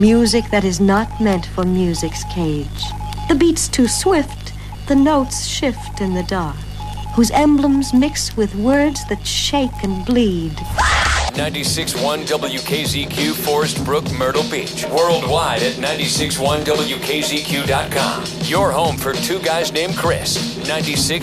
Music that is not meant for music's cage. The beat's too swift, the notes shift in the dark, whose emblems mix with words that shake and bleed. 96.1 WKZQ, Forest Brook, Myrtle Beach. Worldwide at 96.1WKZQ.com. Your home for two guys named Chris. 96.